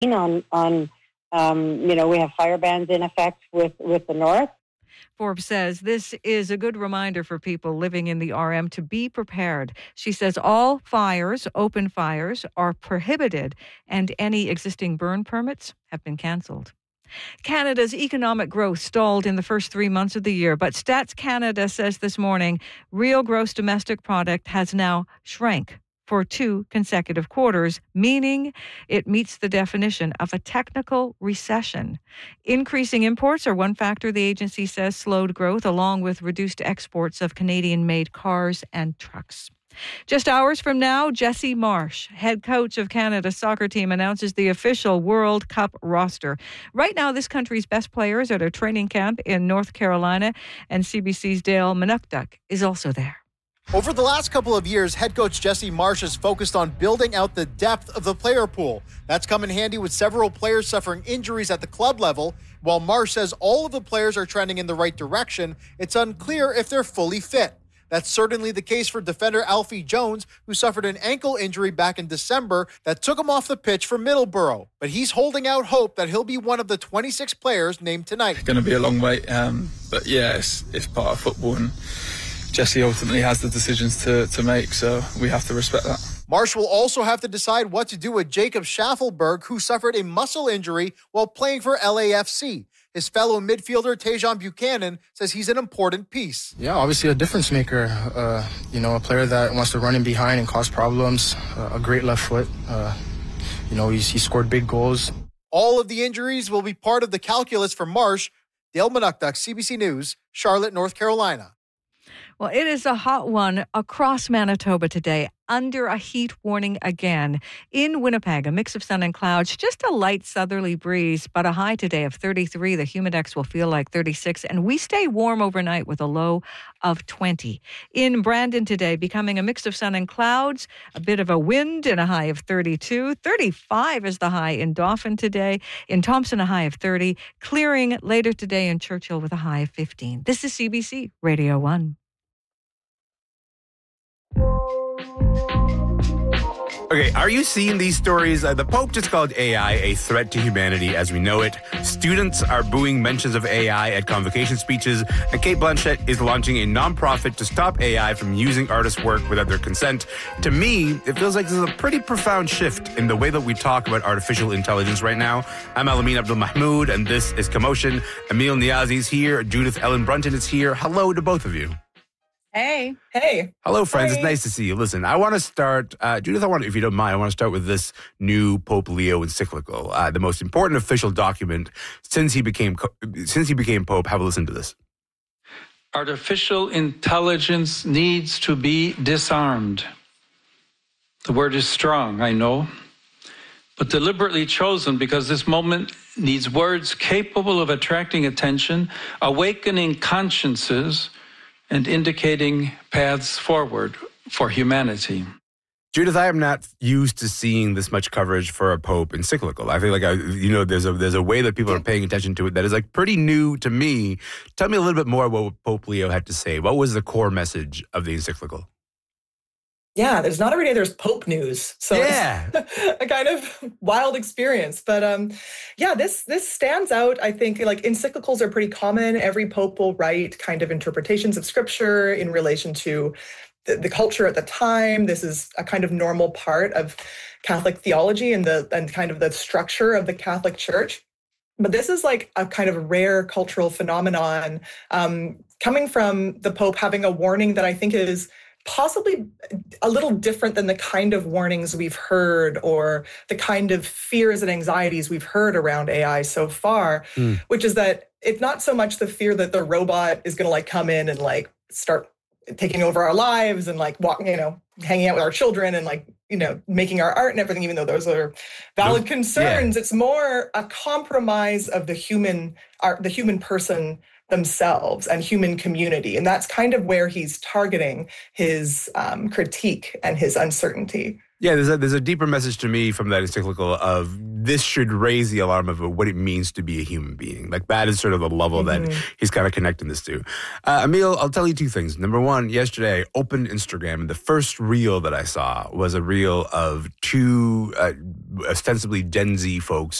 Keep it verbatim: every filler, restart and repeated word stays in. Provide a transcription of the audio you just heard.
on, on um, you know, we have fire bans in effect with, with the North. Forbes says this is a good reminder for people living in the R M to be prepared. She says all fires, open fires, are prohibited and any existing burn permits have been cancelled. Canada's economic growth stalled in the first three months of the year, but Stats Canada says this morning real gross domestic product has now shrank for two consecutive quarters, meaning it meets the definition of a technical recession. Increasing imports are one factor the agency says slowed growth, along with reduced exports of Canadian-made cars and trucks. Just hours from now, Jesse Marsh, head coach of Canada's soccer team, announces the official World Cup roster. Right now, this country's best players are at a training camp in North Carolina, and C B C's Dale Manukduk is also there. Over the last couple of years, head coach Jesse Marsh has focused on building out the depth of the player pool. That's come in handy with several players suffering injuries at the club level. While Marsh says all of the players are trending in the right direction, it's unclear if they're fully fit. That's certainly the case for defender Alfie Jones, who suffered an ankle injury back in December that took him off the pitch for Middlesbrough. But he's holding out hope that he'll be one of the twenty-six players named tonight. It's going to be a long wait, um, but yeah, it's, it's part of football, and Jesse ultimately has the decisions to, to make, so we have to respect that. Marsh will also have to decide what to do with Jacob Schaffelberg, who suffered a muscle injury while playing for L A F C. His fellow midfielder, Tajon Buchanan, says he's an important piece. Yeah, obviously a difference maker. Uh, you know, a player that wants to run in behind and cause problems. Uh, a great left foot. Uh, you know, he's, he scored big goals. All of the injuries will be part of the calculus for Marsh. Dale Manukduk, C B C News, Charlotte, North Carolina. Well, it is a hot one across Manitoba today, under a heat warning again. In Winnipeg, a mix of sun and clouds, just a light southerly breeze, but a high today of thirty-three. The humidex will feel like thirty-six, and we stay warm overnight with a low of twenty. In Brandon today, becoming a mix of sun and clouds, a bit of a wind and a high of thirty-two. thirty-five is the high in Dauphin today. In Thompson, a high of thirty. Clearing later today in Churchill with a high of fifteen. This is C B C Radio one. Okay, are you seeing these stories? Uh, the Pope just called A I a threat to humanity as we know it. Students are booing mentions of A I at convocation speeches, and Kate Blanchett is launching a nonprofit to stop A I from using artists' work without their consent. To me, it feels like this is a pretty profound shift in the way that we talk about artificial intelligence right now. I'm Alamin Abdul Mahmoud, and this is Commotion. Emil Niazi is here. Judith Ellen Brunton is here. Hello to both of you. Hey. Hey. Hello, friends. Hi. It's nice to see you. Listen, I want to start, uh, Judith, I want, if you don't mind, I want to start with this new Pope Leo encyclical, uh, the most important official document since he became since he became Pope. Have a listen to this. Artificial intelligence needs to be disarmed. The word is strong, I know, but deliberately chosen because this moment needs words capable of attracting attention, awakening consciences, and indicating paths forward for humanity. Judith, I am not used to seeing this much coverage for a Pope encyclical. I feel like, I, you know, there's a there's a way that people are paying attention to it that is like pretty new to me. Tell me a little bit more about what Pope Leo had to say. What was the core message of the encyclical? Yeah, there's not every day there's Pope news. So yeah. It's a kind of wild experience. But um, yeah, this this stands out. I think like encyclicals are pretty common. Every Pope will write kind of interpretations of scripture in relation to the, the culture at the time. This is a kind of normal part of Catholic theology and the and kind of the structure of the Catholic Church. But this is like a kind of rare cultural phenomenon um, coming from the Pope having a warning that I think is possibly a little different than the kind of warnings we've heard or the kind of fears and anxieties we've heard around A I so far, mm. which is that it's not so much the fear that the robot is going to like come in and like start taking over our lives and like walking, you know, hanging out with our children and like, you know, making our art and everything, even though those are valid concerns. Yeah. It's more a compromise of the human art, the human person themselves and human community. And that's kind of where he's targeting his um, critique and his uncertainty. Yeah, there's a, there's a deeper message to me from that encyclical of this should raise the alarm of what it means to be a human being. Like that is sort of the level mm-hmm. that he's kind of connecting this to. Uh, Emil, I'll tell you two things. Number one, yesterday I opened Instagram and the first reel that I saw was a reel of two uh, ostensibly Gen Z folks